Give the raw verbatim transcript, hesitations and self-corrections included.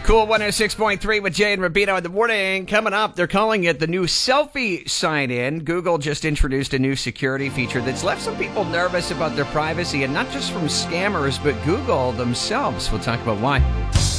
Cool one oh six point three with Jay and Rubino in the morning. Coming up, they're calling it the new selfie sign-in. Google just introduced a new security feature that's left some people nervous about their privacy, and not just from scammers, but Google themselves. We'll talk about why.